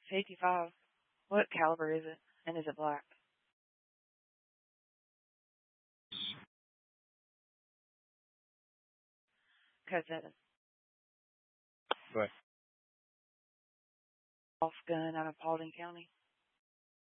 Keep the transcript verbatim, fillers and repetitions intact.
fifty-five. What caliber is it? And is it black? Code seven. Right. Off gun out of Paulding County.